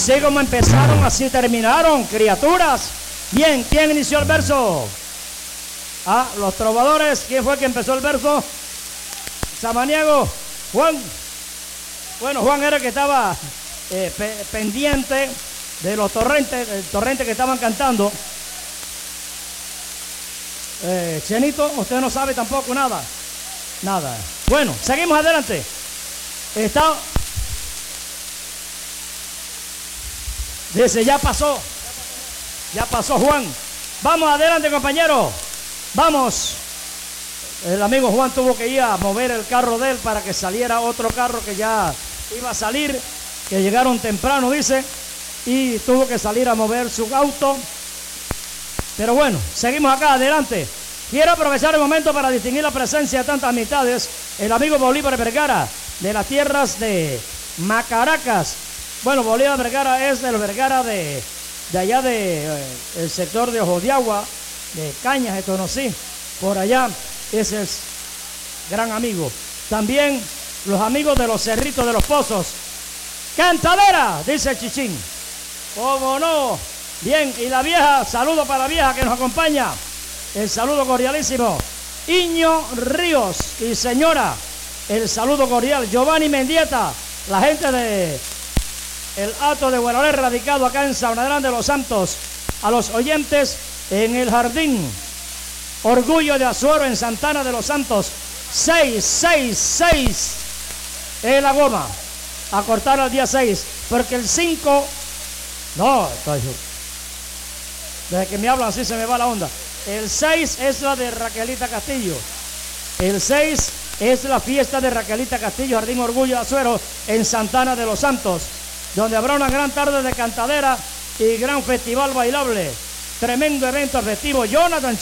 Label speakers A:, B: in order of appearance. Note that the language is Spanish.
A: Así como empezaron, así terminaron, criaturas. Bien, ¿quién inició el verso? Ah, los trovadores. ¿Quién fue el que empezó el verso? Samaniego. Juan. Bueno, Juan era el que estaba pendiente de los torrentes, el torrente que estaban cantando. Chenito, usted no sabe tampoco nada. Nada. Bueno, seguimos adelante. Dice, ya pasó Juan. Vamos adelante, compañero. Vamos. El amigo Juan tuvo que ir a mover el carro de él para que saliera otro carro que ya iba a salir, que llegaron temprano, dice, y tuvo que salir a mover su auto. Pero bueno, seguimos acá adelante. Quiero aprovechar el momento para distinguir la presencia de tantas amistades. El amigo Bolívar Vergara, de las tierras de Macaracas. Bueno, Bolívar Vergara es del Vergara de allá el sector de Ojo de Agua, de Cañas, de Tonosí, por allá. Ese es gran amigo. También los amigos de los Cerritos de los Pozos. Cantadera, dice el Chichín. ¿Cómo no? Bien, y la vieja, saludo para la vieja que nos acompaña. El saludo cordialísimo. Iño Ríos y señora, el saludo cordial. Giovanni Mendieta, la gente de el Hato de Guaralé, radicado acá en Sabana de los Santos. A los oyentes en el Jardín Orgullo de Azuero en Santana de los Santos. 666 en la goma. A cortar al día 6, porque el 5 no, desde que me hablan así se me va la onda. El 6 es la de Raquelita Castillo. El 6 es la fiesta de Raquelita Castillo, Jardín Orgullo de Azuero en Santana de los Santos, donde habrá una gran tarde de cantadera y gran festival bailable. Tremendo evento festivo. Jonathan